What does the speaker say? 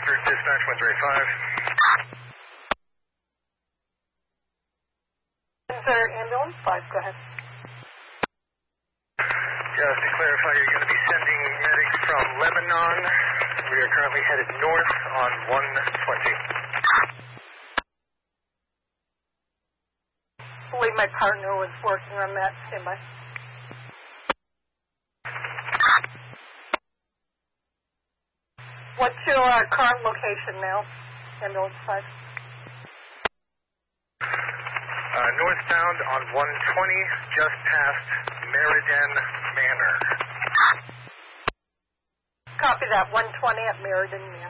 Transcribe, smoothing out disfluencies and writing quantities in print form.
Roger, dispatch 135. Windsor Ambulance 5, go ahead. Just to clarify, you're going to be sending medics from Lebanon. We are currently headed north on 120. I believe my partner was working on that. Stand by. What's your current location now, Ambulance 5? Northbound on 120, just past Meriden Manor. Copy that, 120 at Meriden Manor.